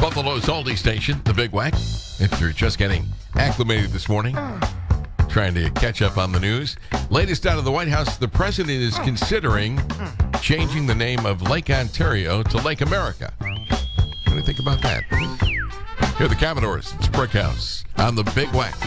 Buffalo's oldie station, The Big Wack. If you're just getting acclimated this morning, trying to catch up on the news. Latest out of the White House, the president is considering changing the name of Lake Ontario to Lake America. What do you think about that? Here are the Commodores. It's Brickhouse on The Big Wack.